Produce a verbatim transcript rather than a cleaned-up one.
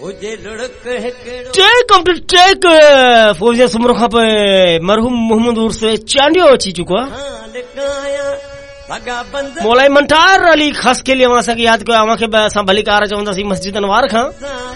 Tech complete tech Fauzia Soomro खां पोइ मरहूम मोहम्मद उर्स चांडियो अची चुको आहे। मौलाई मंटार अली ख़ासि के लिए असांखे यादि कयो, असां भली कार चवंदासीं मस्जिद अनवार खां।